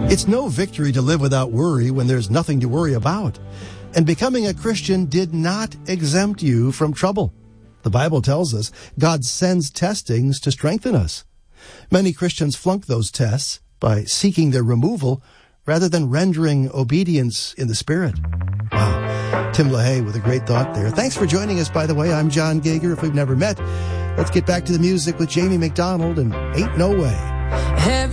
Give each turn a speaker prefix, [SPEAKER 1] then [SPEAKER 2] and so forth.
[SPEAKER 1] It's no victory to live without worry when there's nothing to worry about. And becoming a Christian did not exempt you from trouble. The Bible tells us God sends testings to strengthen us. Many Christians flunk those tests by seeking their removal rather than rendering obedience in the Spirit. Wow. Tim LaHaye with a great thought there. Thanks for joining us, by the way. I'm John Gager. If we've never met, let's get back to the music with Jamie McDonald and Ain't No Way.